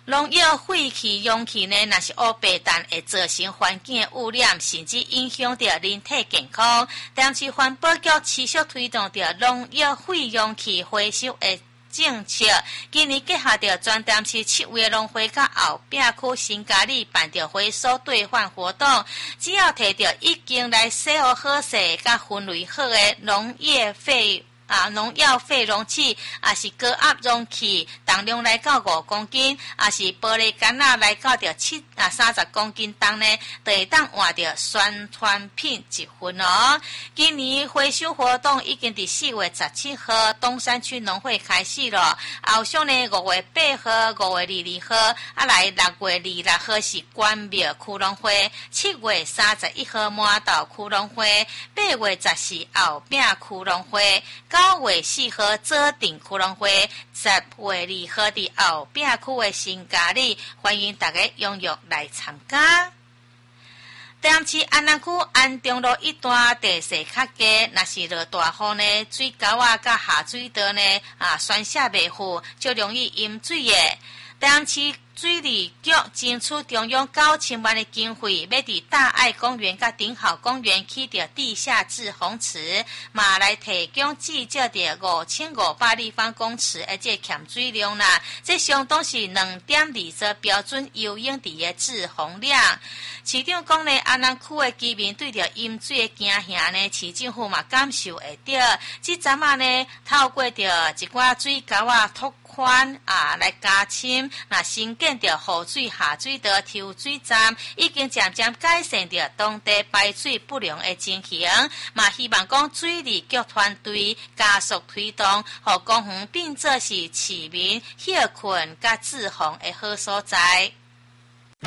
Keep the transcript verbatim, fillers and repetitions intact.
农药废气、氧气呢，若是乌白氮，会造成环境的污染，甚至影响到人体健康。但是环保局持续推动着农药废氧气回收的政策，今年结合着专店市七月农会甲后壁区新嘉里办着回收兑换活动，只要摕着已经来洗好好势甲分类好的农业废啊，农药废容器，也是高压容器，重量来到五公斤，也是玻璃杆仔来到着七啊三十公斤重呢，就会当换着宣传品一份哦。今年回收活动已经伫四月十七号东山区农会开始了，后续呢五月八号、五月二二号，啊来六月二六号是关庙区农会，七月三十一号满岛区农会，八月十四后壁区农会。九月四号左定区农会，十月二号伫后壁区的新嘉里，欢迎大家踊跃来参加。台南市安南区安中路一段地势较低，若是落大雨呢，水沟啊甲下水道呢啊宣泄袂赴，就容易淹水的。台南市水利局争取中央九千万的经费，要伫大爱公园甲顶好公园起着地下滞洪池，嘛来提供至少着五千五百立方公尺，而且欠水量啦，这相当是两点二十标准游泳池的滞洪量。市长讲呢，安南区的居民对着淹水的惊吓呢，市政府嘛感受会到。即阵啊呢，透过着一寡水沟啊拓宽啊来加深，那新建着雨水下水道抽水站，已经渐渐改善着当地排水不良的情形。嘛希望讲水利局团队加速推动，互公园变作是市民休困甲治洪的好所在。